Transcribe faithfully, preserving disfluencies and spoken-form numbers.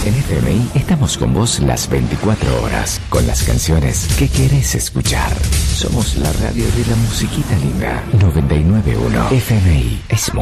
En F M I estamos con vos las veinticuatro horas, con las canciones que querés escuchar. Somos la radio de la musiquita linda. noventa y nueve punto uno F M I es